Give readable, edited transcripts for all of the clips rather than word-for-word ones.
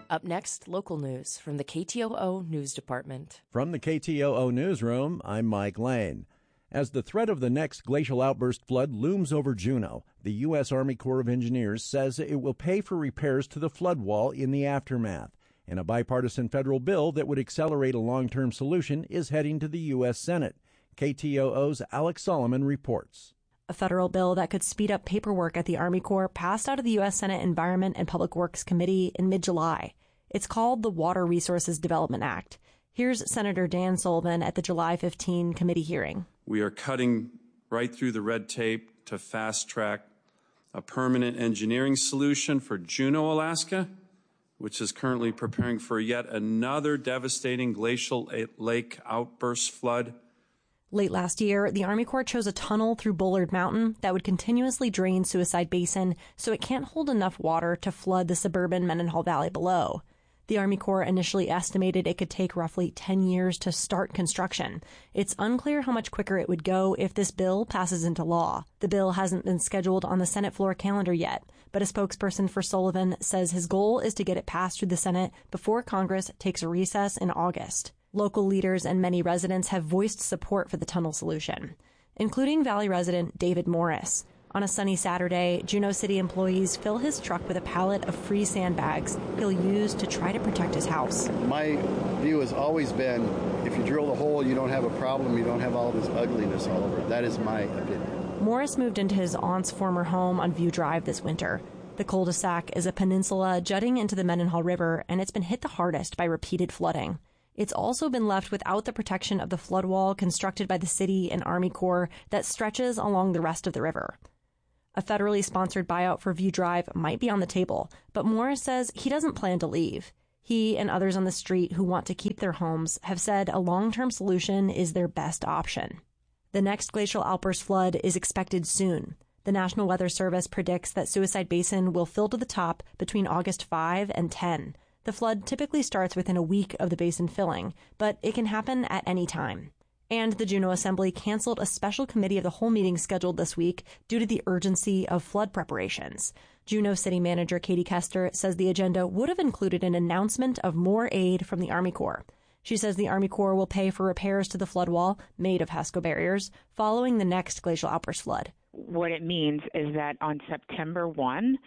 Up next, local news from the KTOO News Department. From the KTOO Newsroom, I'm Mike Lane. As the threat of the next glacial outburst flood looms over Juneau, the U.S. Army Corps of Engineers says it will pay for repairs to the flood wall in the aftermath. And a bipartisan federal bill that would accelerate a long-term solution is heading to the U.S. Senate. KTOO's Alex Solomon reports. A federal bill that could speed up paperwork at the Army Corps passed out of the U.S. Senate Environment and Public Works Committee in mid-July. It's called the Water Resources Development Act. Here's Senator Dan Sullivan at the July 15 committee hearing. We are cutting right through the red tape to fast-track a permanent engineering solution for Juneau, Alaska, which is currently preparing for yet another devastating glacial lake outburst flood. Late last year, the Army Corps chose a tunnel through Bullard Mountain that would continuously drain Suicide Basin so it can't hold enough water to flood the suburban Mendenhall Valley below. The Army Corps initially estimated it could take roughly 10 years to start construction. It's unclear how much quicker it would go if this bill passes into law. The bill hasn't been scheduled on the Senate floor calendar yet, but a spokesperson for Sullivan says his goal is to get it passed through the Senate before Congress takes a recess in August. Local leaders and many residents have voiced support for the tunnel solution, including Valley resident David Morris. On a sunny Saturday, Juneau City employees fill his truck with a pallet of free sandbags he'll use to try to protect his house. My view has always been, if you drill the hole, you don't have a problem, you don't have all this ugliness all over. That is my opinion. Morris moved into his aunt's former home on View Drive this winter. The cul-de-sac is a peninsula jutting into the Mendenhall River, and it's been hit the hardest by repeated flooding. It's also been left without the protection of the flood wall constructed by the city and Army Corps that stretches along the rest of the river. A federally sponsored buyout for View Drive might be on the table, but Morris says he doesn't plan to leave. He and others on the street who want to keep their homes have said a long-term solution is their best option. The next glacial outburst flood is expected soon. The National Weather Service predicts that Suicide Basin will fill to the top between August 5 and 10. The flood typically starts within a week of the basin filling, but it can happen at any time. And the Juneau Assembly canceled a special committee of the whole meeting scheduled this week due to the urgency of flood preparations. Juneau City Manager Katie Kester says the agenda would have included an announcement of more aid from the Army Corps. She says the Army Corps will pay for repairs to the flood wall, made of HESCO barriers, following the next glacial outburst flood. What it means is that on September 1,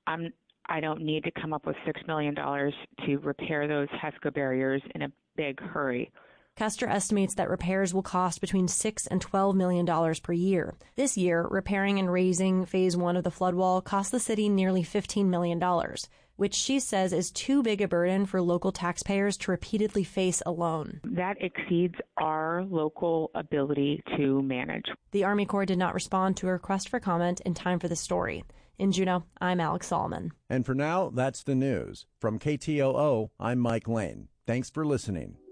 I don't need to come up with $6 million to repair those HESCO barriers in a big hurry. Kester estimates that repairs will cost between $6 and $12 million per year. This year, repairing and raising Phase 1 of the flood wall cost the city nearly $15 million, which she says is too big a burden for local taxpayers to repeatedly face alone. That exceeds our local ability to manage. The Army Corps did not respond to a request for comment in time for the story. In Juneau, I'm Alex Solomon. And for now, that's the news. From KTOO, I'm Mike Lane. Thanks for listening.